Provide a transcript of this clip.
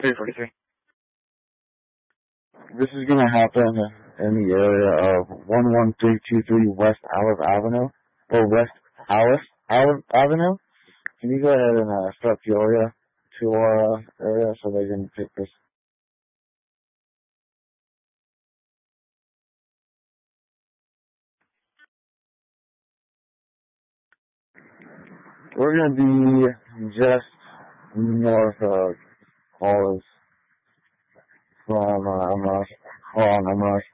343. This is going to happen in the area of 11323 West Olive Avenue, or West Olive Avenue. Can you go ahead and start Peoria to our area so they can take this? We're going to be just north of Olive from, I'm not